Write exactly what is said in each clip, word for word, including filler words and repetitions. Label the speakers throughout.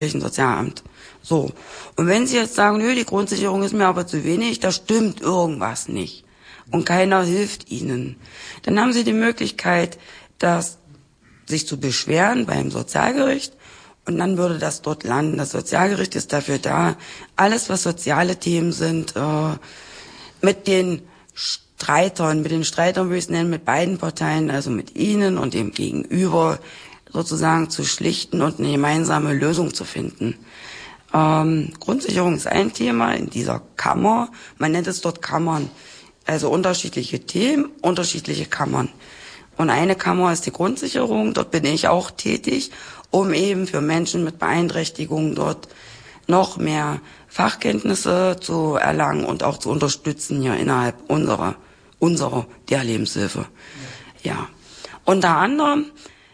Speaker 1: Sozialamt. So. Und wenn Sie jetzt sagen, nö, die Grundsicherung ist mir aber zu wenig, da stimmt irgendwas nicht. Und keiner hilft Ihnen. Dann haben Sie die Möglichkeit, das sich zu beschweren beim Sozialgericht. Und dann würde das dort landen. Das Sozialgericht ist dafür da, alles, was soziale Themen sind, äh, mit den Streitern, mit den Streitern würde ich es nennen, mit beiden Parteien, also mit Ihnen und dem Gegenüber, sozusagen zu schlichten und eine gemeinsame Lösung zu finden. Ähm, Grundsicherung ist ein Thema in dieser Kammer. Man nennt es dort Kammern. Also unterschiedliche Themen, unterschiedliche Kammern. Und eine Kammer ist die Grundsicherung. Dort bin ich auch tätig, um eben für Menschen mit Beeinträchtigungen dort noch mehr Fachkenntnisse zu erlangen und auch zu unterstützen hier innerhalb unserer, unserer der Lebenshilfe. Ja. Unter anderem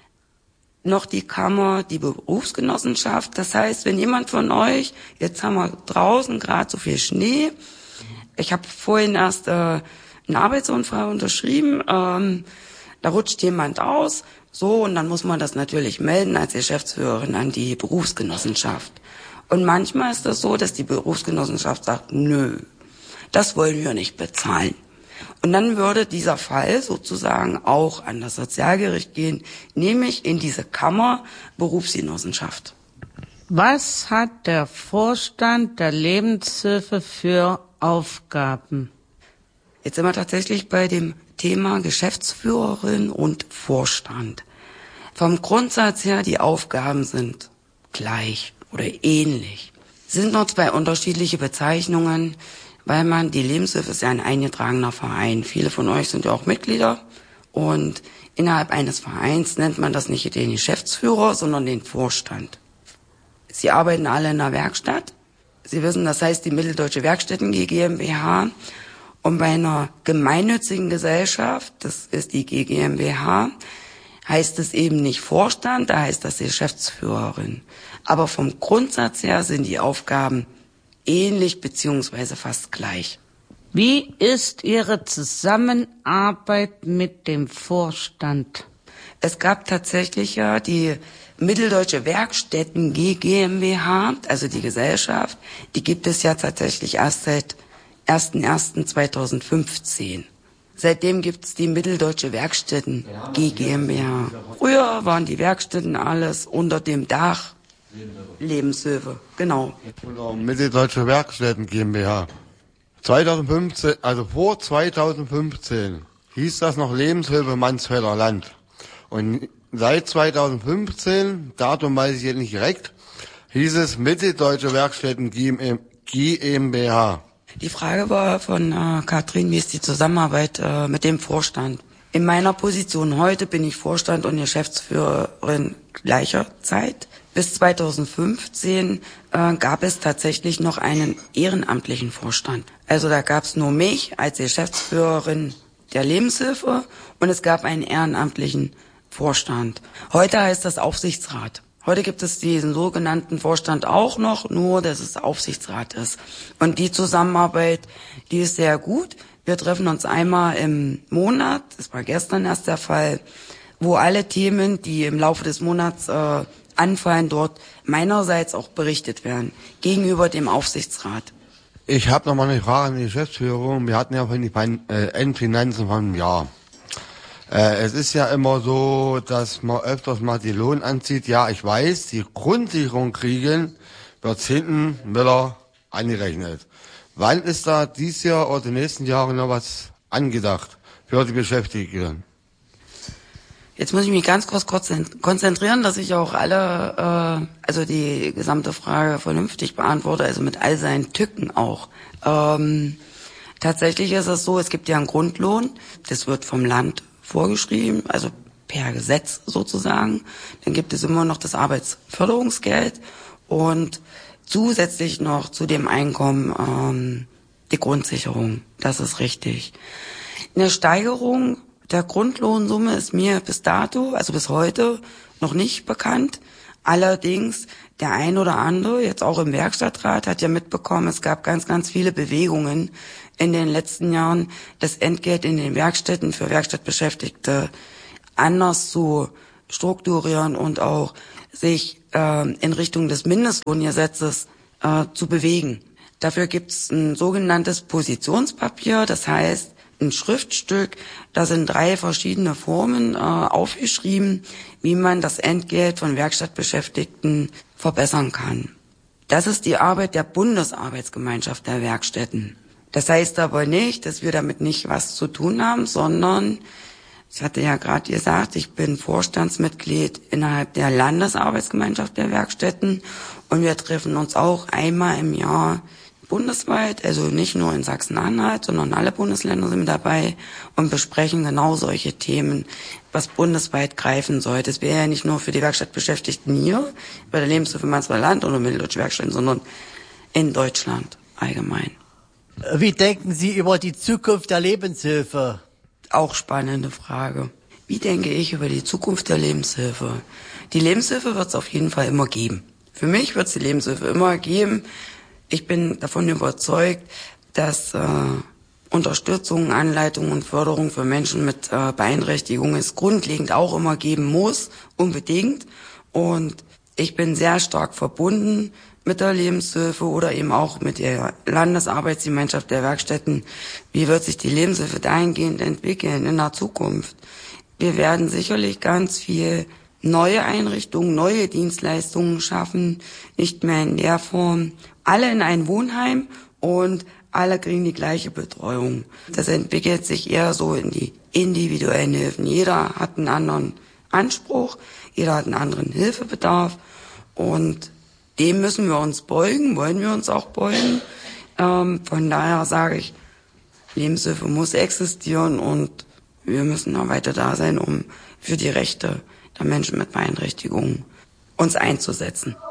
Speaker 1: noch die Kammer, die Berufsgenossenschaft. Das heißt, wenn jemand von euch, jetzt haben wir draußen gerade so viel Schnee, ich habe vorhin erst äh, einen Arbeitsunfall unterschrieben, ähm, da rutscht jemand aus, so, und dann muss man das natürlich melden als Geschäftsführerin an die Berufsgenossenschaft. Und manchmal ist das so, dass die Berufsgenossenschaft sagt, nö, das wollen wir nicht bezahlen. Und dann würde dieser Fall sozusagen auch an das Sozialgericht gehen, nämlich in diese Kammer Berufsgenossenschaft.
Speaker 2: Was hat der Vorstand der Lebenshilfe für Aufgaben?
Speaker 1: Jetzt sind wir tatsächlich bei dem Thema Geschäftsführerin und Vorstand. Vom Grundsatz her, die Aufgaben sind gleich oder ähnlich. Es sind nur zwei unterschiedliche Bezeichnungen, weil man, die Lebenshilfe ist ja ein eingetragener Verein. Viele von euch sind ja auch Mitglieder. Und innerhalb eines Vereins nennt man das nicht den Geschäftsführer, sondern den Vorstand. Sie arbeiten alle in der Werkstatt. Sie wissen, das heißt die Mitteldeutsche Werkstätten GmbH. Und bei einer gemeinnützigen Gesellschaft, das ist die G GmbH, heißt es eben nicht Vorstand, da heißt das Geschäftsführerin. Aber vom Grundsatz her sind die Aufgaben ähnlich beziehungsweise fast gleich.
Speaker 2: Wie ist Ihre Zusammenarbeit mit dem Vorstand?
Speaker 1: Es gab tatsächlich ja die Mitteldeutsche Werkstätten GmbH, also die Gesellschaft, die gibt es ja tatsächlich erst seit erster erster zweitausendfünfzehn. Seitdem gibt es die Mitteldeutsche Werkstätten GmbH. Früher waren die Werkstätten alles unter dem Dach Lebenshilfe, genau.
Speaker 3: Mitteldeutsche Werkstätten GmbH. zweitausendfünfzehn, also vor zweitausendfünfzehn hieß das noch Lebenshilfe Mansfelder Land. Und seit zweitausendfünfzehn, Datum weiß ich jetzt nicht direkt, hieß es Mitteldeutsche Werkstätten GmbH.
Speaker 1: Die Frage war von äh, Katrin, wie ist die Zusammenarbeit äh, mit dem Vorstand? In meiner Position heute bin ich Vorstand und Geschäftsführerin gleicher Zeit. Bis zweitausendfünfzehn äh, gab es tatsächlich noch einen ehrenamtlichen Vorstand. Also da gab es nur mich als Geschäftsführerin der Lebenshilfe und es gab einen ehrenamtlichen Vorstand. Heute heißt das Aufsichtsrat. Heute gibt es diesen sogenannten Vorstand auch noch, nur dass es Aufsichtsrat ist. Und die Zusammenarbeit, die ist sehr gut. Wir treffen uns einmal im Monat, das war gestern erst der Fall, wo alle Themen, die im Laufe des Monats äh, anfallen, dort meinerseits auch berichtet werden, gegenüber dem Aufsichtsrat.
Speaker 3: Ich habe noch mal eine Frage an die Geschäftsführung. Wir hatten ja von den äh, Endfinanzen von einem Jahr. Äh, es ist ja immer so, dass man öfters mal die Lohn anzieht. Ja, ich weiß, die Grundsicherung kriegen, wird hinten wieder angerechnet. Wann ist da dieses Jahr oder die nächsten Jahre noch was angedacht für die Beschäftigten?
Speaker 1: Jetzt muss ich mich ganz kurz konzentrieren, dass ich auch alle, äh, also die gesamte Frage vernünftig beantworte, also mit all seinen Tücken auch. Ähm, tatsächlich ist es so, es gibt ja einen Grundlohn, das wird vom Land vorgeschrieben, also per Gesetz sozusagen. Dann gibt es immer noch das Arbeitsförderungsgeld und zusätzlich noch zu dem Einkommen ähm, die Grundsicherung. Das ist richtig. Eine Steigerung der Grundlohnsumme ist mir bis dato, also bis heute, noch nicht bekannt. Allerdings, der ein oder andere, jetzt auch im Werkstattrat, hat ja mitbekommen, es gab ganz, ganz viele Bewegungen in den letzten Jahren, das Entgelt in den Werkstätten für Werkstattbeschäftigte anders zu strukturieren und auch sich äh, äh, in Richtung des Mindestlohngesetzes äh, zu bewegen. Dafür gibt es ein sogenanntes Positionspapier, das heißt ein Schriftstück, da sind drei verschiedene Formen äh, aufgeschrieben, wie man das Entgelt von Werkstattbeschäftigten verbessern kann. Das ist die Arbeit der Bundesarbeitsgemeinschaft der Werkstätten. Das heißt aber nicht, dass wir damit nicht was zu tun haben, sondern, ich hatte ja gerade gesagt, ich bin Vorstandsmitglied innerhalb der Landesarbeitsgemeinschaft der Werkstätten und wir treffen uns auch einmal im Jahr bundesweit, also nicht nur in Sachsen-Anhalt, sondern alle Bundesländer sind mit dabei und besprechen genau solche Themen, was bundesweit greifen sollte. Es wäre ja nicht nur für die Werkstattbeschäftigten hier, bei der Lebenshilfe Mansfelder Land oder Mitteldeutsche Werkstätten, sondern in Deutschland allgemein.
Speaker 4: Wie denken Sie über die Zukunft der Lebenshilfe?
Speaker 1: Auch spannende Frage. Wie denke ich über die Zukunft der Lebenshilfe? Die Lebenshilfe wird es auf jeden Fall immer geben. Für mich wird es die Lebenshilfe immer geben. Ich bin davon überzeugt, dass äh, Unterstützung, Anleitung und Förderung für Menschen mit äh, Beeinträchtigung es grundlegend auch immer geben muss, unbedingt. Und ich bin sehr stark verbunden mit der Lebenshilfe oder eben auch mit der Landesarbeitsgemeinschaft der Werkstätten. Wie wird sich die Lebenshilfe dahingehend entwickeln in der Zukunft? Wir werden sicherlich ganz viel neue Einrichtungen, neue Dienstleistungen schaffen, nicht mehr in der Form. Alle in ein Wohnheim und alle kriegen die gleiche Betreuung. Das entwickelt sich eher so in die individuellen Hilfen. Jeder hat einen anderen Anspruch, jeder hat einen anderen Hilfebedarf und dem müssen wir uns beugen, wollen wir uns auch beugen. Ähm, von daher sage ich, Lebenshilfe muss existieren und wir müssen auch weiter da sein, um für die Rechte der Menschen mit Beeinträchtigungen uns einzusetzen.